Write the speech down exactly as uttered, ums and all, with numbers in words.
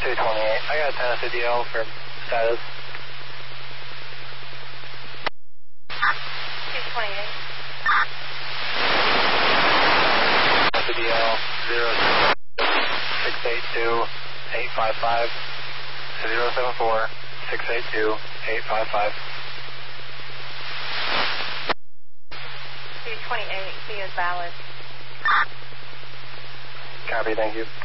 two twenty-eight. I got a Tennessee D L for status. two twenty-eight. Tennessee D L zero six eight two eight five five zero seven four six eight two eight five five. two twenty-eight, he is valid. Copy, thank you.